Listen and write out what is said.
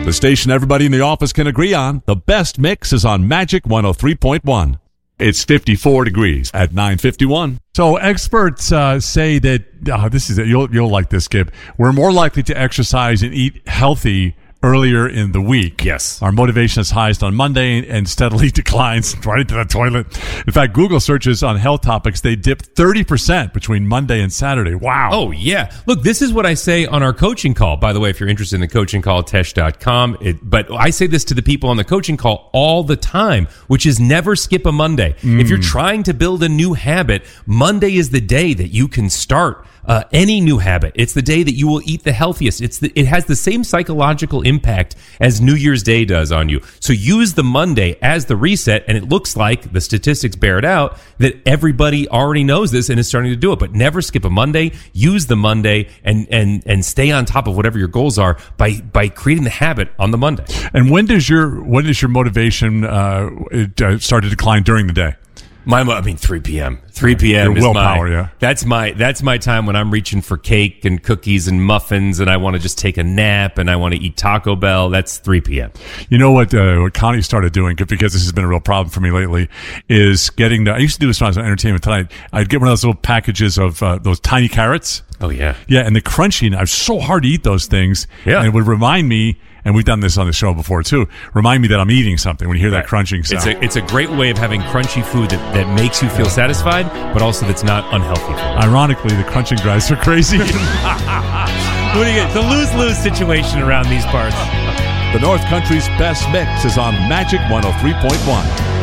The station everybody in the office can agree on. The best mix is on Magic 103.1. It's 54 degrees at 9:51. So experts say that this is it. You'll like this, Skip. We're more likely to exercise and eat healthy earlier in the week. Yes. Our motivation is highest on Monday and steadily declines right into the toilet. In fact, Google searches on health topics, they dip 30% between Monday and Saturday. Wow. Oh, yeah. Look, this is what I say on our coaching call. By the way, if you're interested in the coaching call, tesh.com. But I say this to the people on the coaching call all the time, which is never skip a Monday. If you're trying to build a new habit, Monday is the day that you can start any new habit. It's the day that you will eat the healthiest. It has the same psychological impact as New Year's Day does on you. So use the Monday as the reset, and it looks like the statistics bear it out that everybody already knows this and is starting to do it. But never skip a Monday. Use the Monday and stay on top of whatever your goals are by creating the habit on the Monday. And when does your motivation start to decline during the day? 3 p.m. 3 p.m. Your willpower, That's my time when I'm reaching for cake and cookies and muffins, and I want to just take a nap and I want to eat Taco Bell. That's 3 p.m. You know what Connie started doing, because this has been a real problem for me lately, is getting I used to do this when I was on Entertainment Tonight. I'd get one of those little packages of those tiny carrots. Oh, yeah. Yeah, and the crunchy, and it was so hard to eat those things. Yeah. And it would remind me, and we've done this on the show before too, remind me that I'm eating something when you hear that crunching sound. It's a great way of having crunchy food that makes you feel satisfied, but also that's not unhealthy. Ironically, the crunching drives are crazy. What do you get? It's a lose-lose situation around these parts. The North Country's best mix is on Magic 103.1.